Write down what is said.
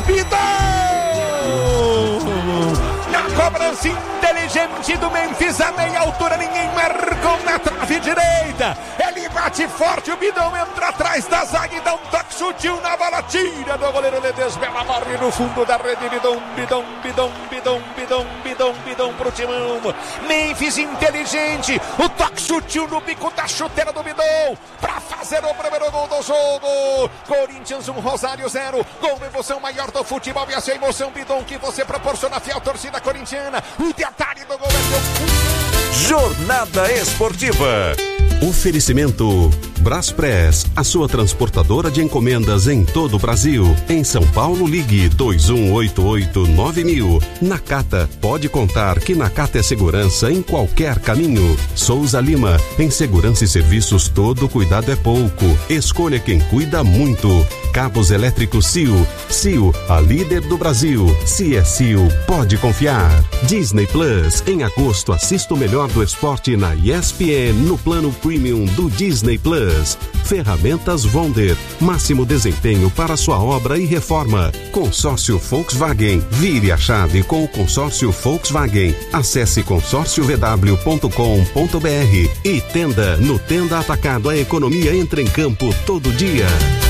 Bidon! Na cobrança inteligente do Memphis, a meia altura, ninguém marcou na trave direita. Ele bate forte, o Bidon entra atrás da zaga e dá um toque sutil na bola, tira do goleiro Ledesbela, morre no fundo da rede. Bidon pro timão. Memphis inteligente, o toque sutil no bico da chuteira do Bidon pra fazer o primeiro gol do jogo. Corinthians 1, Rosário 0. Gol, emoção maior do futebol, e essa emoção, Bidon, que você proporciona à fiel torcida corintiana. O detalhe do gol é seu. Jornada Esportiva. Oferecimento Braspress, a sua transportadora de encomendas em todo o Brasil. Em São Paulo, ligue 2188-9000. Nakata, pode contar que Nakata é segurança em qualquer caminho. Souza Lima, em segurança e serviços todo cuidado é pouco. Escolha quem cuida muito. Cabos elétricos Sil. Sil, a líder do Brasil. Se é Sil, pode confiar. Disney Plus, em agosto assista o melhor do esporte na ESPN no plano Premium do Disney Plus. Ferramentas Wonder, máximo desempenho para sua obra e reforma. Consórcio Volkswagen, vire a chave com o consórcio Volkswagen. Acesse consórciovw.com.br e Tenda, no Tenda Atacado, a economia entra em campo todo dia.